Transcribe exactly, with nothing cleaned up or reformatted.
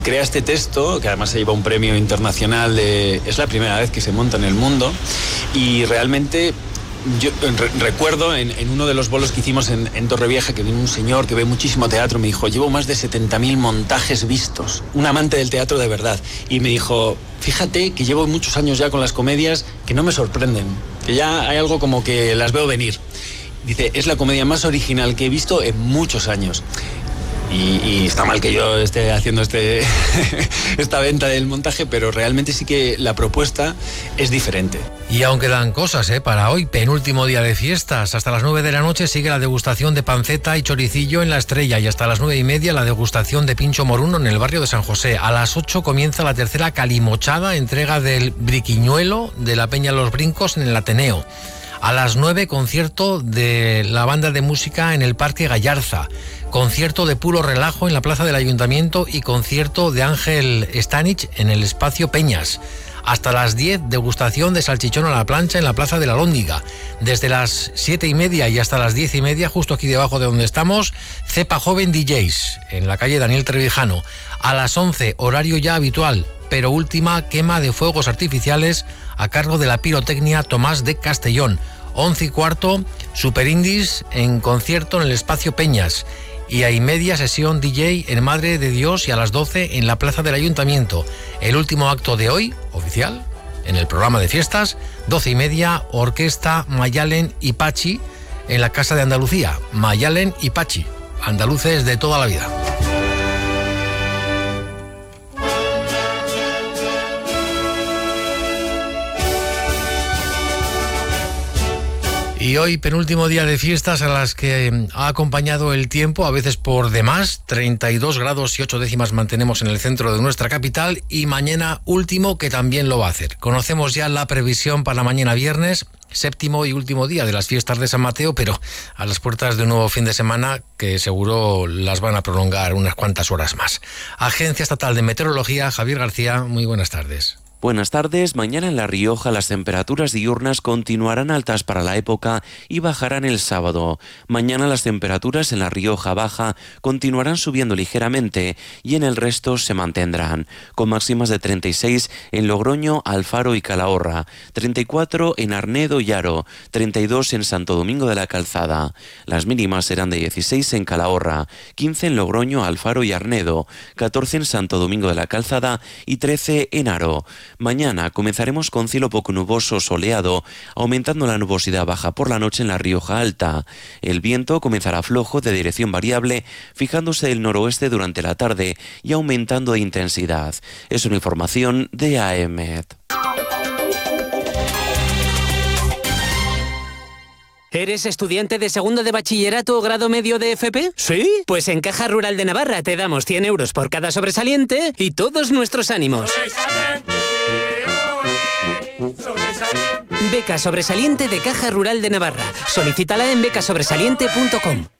Crea este texto, que además se lleva un premio internacional, de, es la primera vez que se monta en el mundo, y realmente yo re, recuerdo en, en uno de los bolos que hicimos en, en Torrevieja, que vino un señor que ve muchísimo teatro, me dijo, llevo más de setenta mil montajes vistos, un amante del teatro de verdad, y me dijo, fíjate que llevo muchos años ya con las comedias que no me sorprenden, que ya hay algo como que las veo venir. Dice, es la comedia más original que he visto en muchos años. Y, y está mal que yo esté haciendo este esta venta del montaje, pero realmente sí que la propuesta es diferente. Y aún quedan cosas, ¿eh? Para hoy, penúltimo día de fiestas. Hasta las nueve de la noche sigue la degustación de panceta y choricillo en La Estrella, y hasta las nueve y media la degustación de pincho moruno en el barrio de San José. A las ocho comienza la tercera calimochada, entrega del briquiñuelo de la Peña Los Brincos en el Ateneo. A las nueve, concierto de la banda de música en el Parque Gallarza. Concierto de puro relajo en la plaza del Ayuntamiento y concierto de Ángel Stanich en el espacio Peñas. Hasta las diez, degustación de salchichón a la plancha en la plaza de la Lóndiga. Desde las siete y media y hasta las diez y media, justo aquí debajo de donde estamos, Cepa Joven D Js en la calle Daniel Trevijano. A las once, horario ya habitual, pero última quema de fuegos artificiales a cargo de la pirotecnia Tomás de Castellón. Once y cuarto, Super Indies en concierto en el espacio Peñas. Y hay media sesión D J en Madre de Dios y a las doce en la plaza del Ayuntamiento. El último acto de hoy, oficial, en el programa de fiestas, doce y media, Orquesta Mayalen y Pachi en la Casa de Andalucía. Mayalen y Pachi, andaluces de toda la vida. Y hoy, penúltimo día de fiestas a las que ha acompañado el tiempo, a veces por demás, treinta y dos grados y ocho décimas mantenemos en el centro de nuestra capital, y mañana último que también lo va a hacer. Conocemos ya la previsión para mañana viernes, séptimo y último día de las fiestas de San Mateo, pero a las puertas de un nuevo fin de semana que seguro las van a prolongar unas cuantas horas más. Agencia Estatal de Meteorología, Javier García, muy buenas tardes. Buenas tardes. Mañana en La Rioja las temperaturas diurnas continuarán altas para la época y bajarán el sábado. Mañana las temperaturas en La Rioja Baja continuarán subiendo ligeramente y en el resto se mantendrán, con máximas de treinta y seis en Logroño, Alfaro y Calahorra, treinta y cuatro en Arnedo y Haro, treinta y dos en Santo Domingo de la Calzada. Las mínimas serán de dieciséis en Calahorra, quince en Logroño, Alfaro y Arnedo, catorce en Santo Domingo de la Calzada y trece en Haro. Mañana comenzaremos con cielo poco nuboso soleado, aumentando la nubosidad baja por la noche en La Rioja Alta. El viento comenzará flojo de dirección variable, fijándose del noroeste durante la tarde y aumentando de intensidad. Es una información de A E M E T. ¿Eres estudiante de segundo de bachillerato o grado medio de F P? ¿Sí? Pues en Caja Rural de Navarra te damos cien euros por cada sobresaliente y todos nuestros ánimos. Beca sobresaliente de Caja Rural de Navarra. Solicítala en beca sobresaliente punto com.